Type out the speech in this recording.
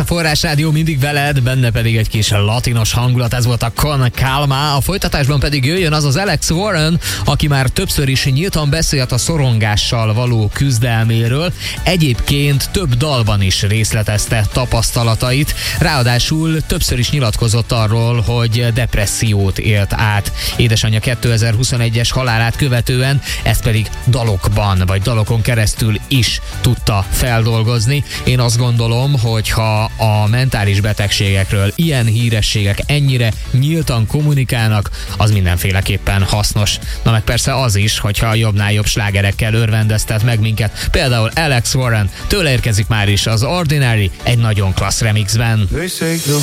Forrás Rádió mindig veled, benne pedig egy kis latinos hangulat, ez volt a Con Calma, a folytatásban pedig jöjjön az az Alex Warren, aki már többször is nyíltan beszélt a szorongással való küzdelméről, egyébként több dalban is részletezte tapasztalatait, ráadásul többször is nyilatkozott arról, hogy depressziót élt át édesanyja 2021-es halálát követően, ezt pedig dalokban, vagy dalokon keresztül is tudta feldolgozni. Én azt gondolom, hogy ha a mentális betegségekről ilyen hírességek ennyire nyíltan kommunikálnak, az mindenféleképpen hasznos. Na meg persze az is, hogyha jobbnál jobb slágerekkel örvendeztet meg minket. Például Alex Warren, tőle érkezik már is az Ordinary egy nagyon klassz remixben.